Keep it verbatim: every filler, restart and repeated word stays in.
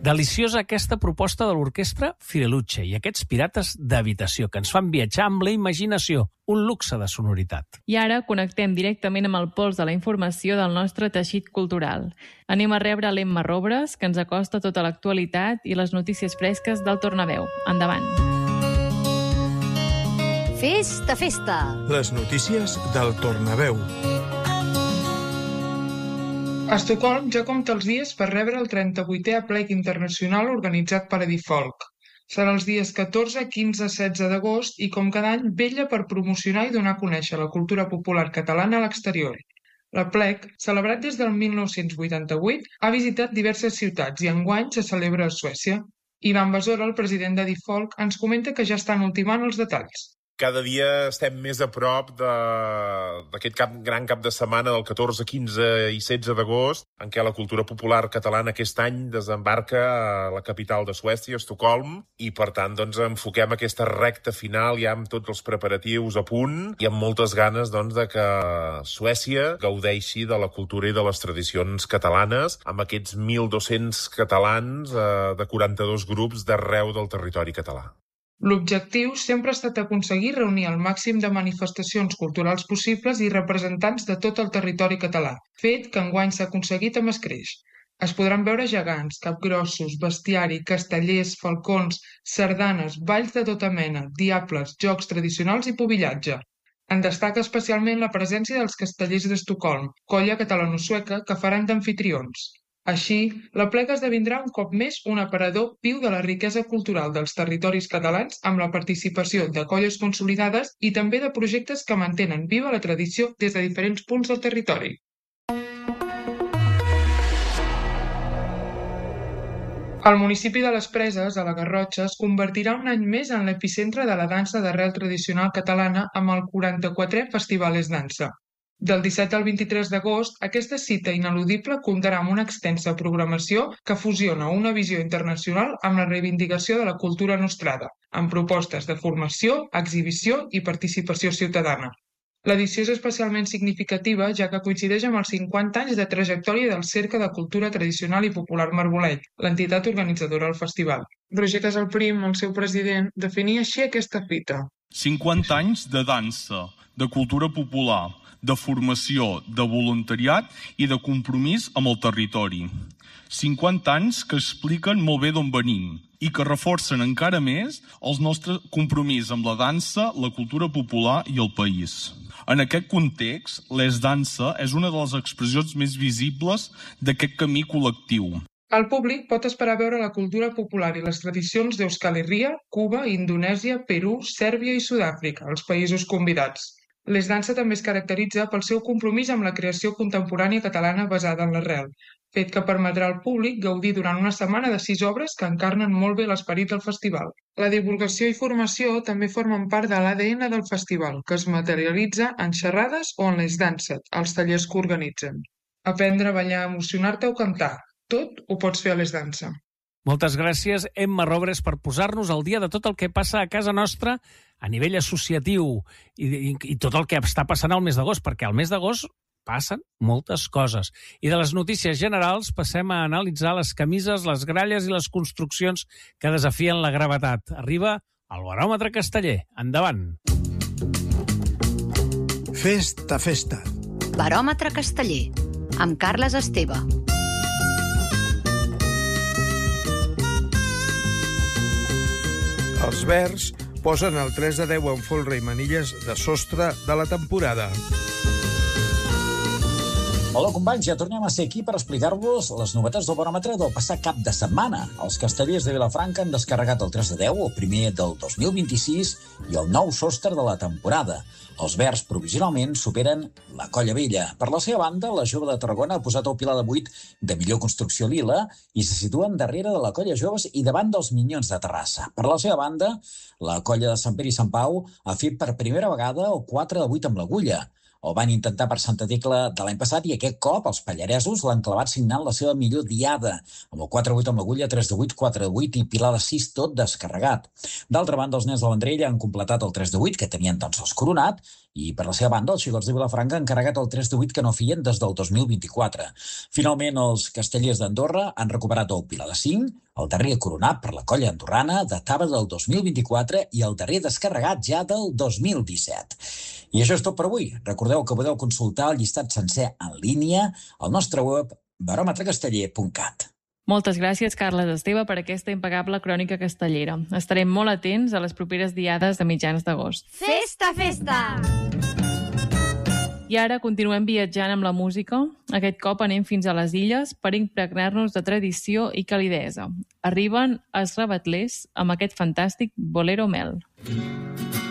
Deliciosa aquesta proposta de l'orquestra Fireluce i aquests pirates d'habitació que ens fan viatjar amb la imaginació, un luxe de sonoritat. I ara connectem directament amb el pols de la informació del nostre teixit cultural. Anem a rebre l'Emma Robres, que ens acosta tota l'actualitat i les notícies fresques del Tornaveu. Endavant. Festa, festa! Les notícies del Tornaveu. Estocolm ja compta els dies per rebre el trenta-vuitè Aplec Internacional organitzat per Edifolk. Serà els dies catorze, quinze, setze d'agost i, com cada any, vetlla per promocionar i donar a conèixer la cultura popular catalana a l'exterior. L'Aplec, celebrat des del mil nou-cents vuitanta-vuit, ha visitat diverses ciutats i enguany se celebra a Suècia. Ivan Besora, el president d'Edifolk, ens comenta que ja estan ultimant els detalls. Cada dia estem més a prop d'aquest cap, gran cap de setmana del catorze, quinze i setze d'agost, en què la cultura popular catalana aquest any desembarca a la capital de Suècia, Estocolm, i per tant doncs, enfoquem aquesta recta final ja amb tots els preparatius a punt i amb moltes ganes doncs, de que Suècia gaudeixi de la cultura i de les tradicions catalanes amb aquests mil dos-cents catalans eh, de quaranta-dos grups d'arreu del territori català. L'objectiu sempre ha estat aconseguir reunir el màxim de manifestacions culturals possibles i representants de tot el territori català, fet que enguany s'ha aconseguit amb escreix. Es podran veure gegants, capgrossos, bestiari, castellers, falcons, sardanes, balls de tota mena, diables, jocs tradicionals i pobillatge. En destaca especialment la presència dels castellers d'Estocolm, colla catalano-sueca que faran d'amfitrions. Així, l'Aplec esdevindrà un cop més un aparador viu de la riquesa cultural dels territoris catalans amb la participació de colles consolidades i també de projectes que mantenen viva la tradició des de diferents punts del territori. El municipi de les Preses, a la Garrotxa, es convertirà un any més en l'epicentre de la dansa d'arrel tradicional catalana amb el quaranta-quatrè Festival Es Dansa. Del disset al vint-i-tres d'agost, aquesta cita ineludible comptarà amb una extensa programació que fusiona una visió internacional amb la reivindicació de la cultura nostrada, amb propostes de formació, exhibició i participació ciutadana. L'edició és especialment significativa ja que coincideix amb els cinquanta anys de trajectòria del Cercle de Cultura Tradicional i Popular Marbolell, l'entitat organitzadora del festival. Roger Casalprim, el seu president, definia així aquesta fita. cinquanta anys de dansa, de cultura popular, de formació, de voluntariat i de compromís amb el territori. cinquanta anys que expliquen molt bé d'on venim i que reforcen encara més el nostre compromís amb la dansa, la cultura popular i el país. En aquest context, l'Es Dansa és una de les expressions més visibles d'aquest camí col·lectiu. El públic pot esperar veure la cultura popular i les tradicions d'Euskal Herria, Cuba, Indonèsia, Perú, Sèrbia i Sud-àfrica, els països convidats. L'Es Dansa també es caracteritza pel seu compromís amb la creació contemporània catalana basada en l'arrel, fet que permetrà al públic gaudir durant una setmana de sis obres que encarnen molt bé l'esperit del festival. La divulgació i formació també formen part de l'A D N del festival, que es materialitza en xerrades o en l'Es Dansa, els tallers que organitzen. Aprendre a ballar, emocionar-te o cantar, tot ho pots fer a l'Es Dansa. Moltes gràcies, Emma Robres, per posar-nos al dia de tot el que passa a casa nostra a nivell associatiu i, i, i tot el que està passant al mes d'agost, perquè al mes d'agost passen moltes coses. I de les notícies generals passem a analitzar les camises, les gralles i les construccions que desafien la gravetat. Arriba el baròmetre casteller. Endavant. Festa, festa. Baròmetre casteller, amb Carles Esteve. Els verds posen el tres de deu en folre i manilles de sostre de la temporada. Hola, companys, ja tornem a ser aquí per explicar-vos les novetats del baròmetre del passat cap de setmana. Els castellers de Vilafranca han descarregat el tres de deu, el primer del dos mil vint-i-sis, i el nou sostre de la temporada. Els verds provisionalment superen la Colla Vella. Per la seva banda, la Jove de Tarragona ha posat el pilar de vuit de millor construcció lila i se situen darrere de la Colla Joves i davant dels Minyons de Terrassa. Per la seva banda, la Colla de Sant Pere i Sant Pau ha fet per primera vegada el quatre de vuit amb l'agulla. Ho van intentar per Santa Tecla de l'any passat i aquest cop els pallaresos l'han clavat signant la seva millor diada, amb el quatre de vuit amb l'agulla, tres de vuit, quatre de vuit i pilar de sis tot descarregat. D'altra banda, els nens de la Vendrell han completat el tres de vuit, que tenien tan sols coronat, I per la seva banda, els xicots de Vilafranca han carregat el tres de vuit que no fien des del dos mil vint-i-quatre. Finalment, els castellers d'Andorra han recuperat el Pilar de cinc, el darrer coronat per la colla andorrana datava del dos mil vint-i-quatre i el darrer descarregat ja del dos mil disset. I això és tot per avui. Recordeu que podeu consultar el llistat sencer en línia al nostre web baròmetre casteller punt cat. Moltes gràcies, Carles Esteve, per aquesta impecable crònica castellera. Estarem molt atents a les properes diades de mitjans d'agost. Festa, festa! I ara continuem viatjant amb la música. Aquest cop anem fins a les Illes per impregnar-nos de tradició i calidesa. Arriben els Rebetlers amb aquest fantàstic Bolero Mel.